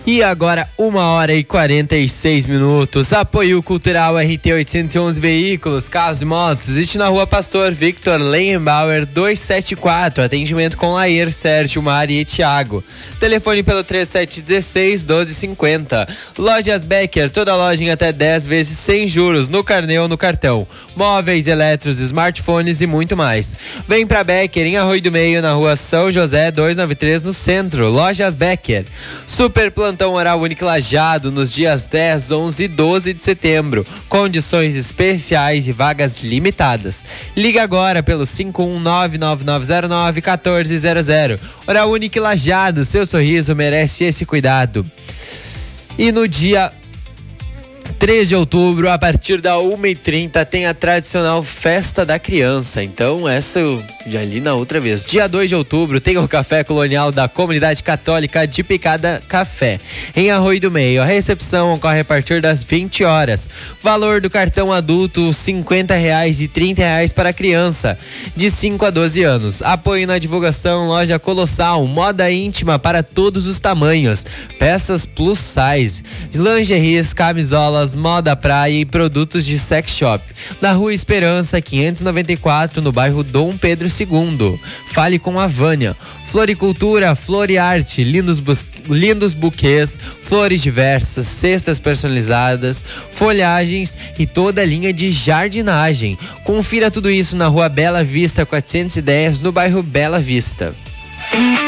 E agora 1h46. Apoio Cultural RT 811 Veículos, Carros e Motos. Visite na rua Pastor Victor Leienbauer 274. Atendimento com Lair, Sérgio, Mari e Thiago. Telefone pelo 3716-1250. Lojas Becker, toda loja em até 10 vezes sem juros, no carnê ou no cartão. Móveis, eletros, smartphones e muito mais. Vem pra Becker em Arroio do Meio, na rua São José 293, no centro. Lojas Becker. Super Plantão Oral Único Lajeado nos dias 10, 11 e 12 de setembro. Condições especiais e vagas limitadas. Liga agora pelo 51999091400. Oral Único Lajeado, seu sorriso merece esse cuidado. E no dia 3 de outubro, a partir da 1h30, tem a tradicional Festa da Criança. Então, essa eu já li na outra vez. Dia 2 de outubro, tem o Café Colonial da Comunidade Católica de Picada Café, em Arroio do Meio. A recepção ocorre a partir das 20 horas. Valor do cartão adulto, R$50 e R$30 para criança, de 5 a 12 anos. Apoio na divulgação, Loja Colossal, moda íntima para todos os tamanhos. Peças plus size, lingeries, camisolas, moda praia e produtos de sex shop. Na Rua Esperança, 594, no bairro Dom Pedro II. Fale com a Vânia. Floricultura, Flor e Arte, lindos buquês, flores diversas, cestas personalizadas, folhagens e toda a linha de jardinagem. Confira tudo isso na Rua Bela Vista 410, no bairro Bela Vista.